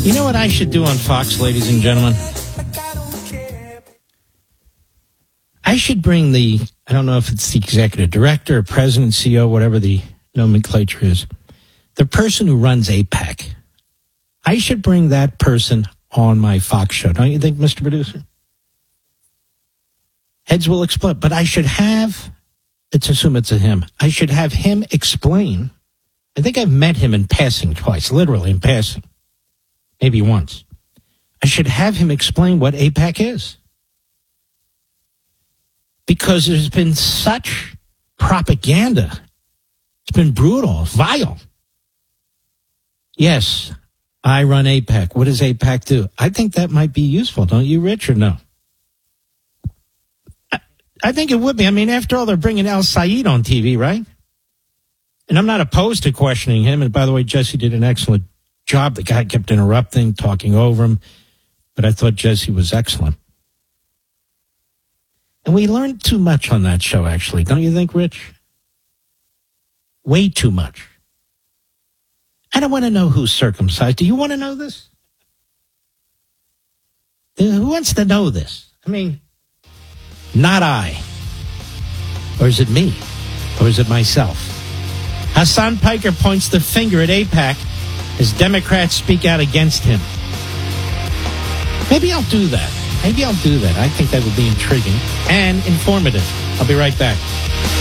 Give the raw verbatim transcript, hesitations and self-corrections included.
You know what I should do on Fox, ladies and gentlemen? I should bring the, I don't know if it's the executive director or president, C E O, whatever the nomenclature is, the person who runs AIPAC. I should bring that person on my Fox show. Don't you think, Mister Producer? Heads will explode. But I should have, let's assume it's a him, I should have him explain. I think I've met him in passing twice, literally in passing. Maybe once. I should have him explain what AIPAC is. Because there's been such propaganda. It's been brutal, vile. Yes, I run AIPAC. What does AIPAC do? I think that might be useful, don't you, Rich, or no? I, I think it would be. I mean, after all, they're bringing Al Saeed on T V, right? And I'm not opposed to questioning him. And by the way, Jesse did an excellent job. The guy kept interrupting, talking over him. But I thought Jesse was excellent. And we learned too much on that show, actually. Don't you think, Rich? Way too much. I don't want to know who's circumcised. Do you want to know this? Who wants to know this? I mean, not I. Or is it me? Or is it myself? Hassan Piker points the finger at AIPAC as Democrats speak out against him. Maybe I'll do that. Maybe I'll do that. I think that would be intriguing and informative. I'll be right back.